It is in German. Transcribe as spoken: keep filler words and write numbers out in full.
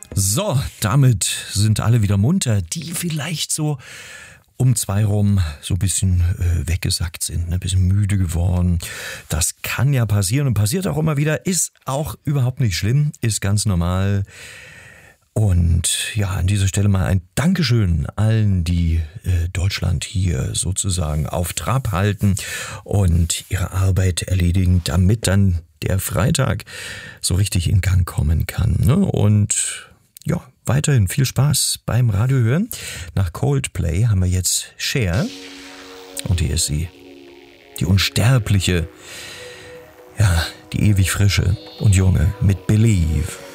So, damit sind alle wieder munter, die vielleicht so um zwei rum so ein bisschen äh, weggesackt sind, ne? Ein bisschen müde geworden. Das kann ja passieren und passiert auch immer wieder, ist auch überhaupt nicht schlimm, ist ganz normal. Und ja, an dieser Stelle mal ein Dankeschön allen, die äh, Deutschland hier sozusagen auf Trab halten und ihre Arbeit erledigen, damit dann der Freitag so richtig in Gang kommen kann. Ne? Und ja, weiterhin viel Spaß beim Radiohören. Nach Coldplay haben wir jetzt Cher. Und hier ist sie, die unsterbliche, ja, die ewig frische und junge mit Believe.